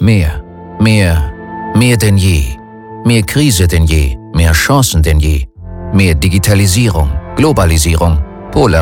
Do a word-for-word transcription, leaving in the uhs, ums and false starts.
Mehr, mehr, mehr denn je. Mehr Krise denn je, mehr Chancen denn je. Mehr Digitalisierung, Globalisierung, Polarisierung.